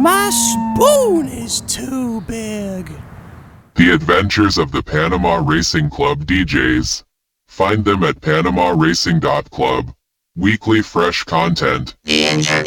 My spoon is too big. The Adventures of the Panama Racing Club DJs. Find them at panamaracing.club. Weekly fresh content.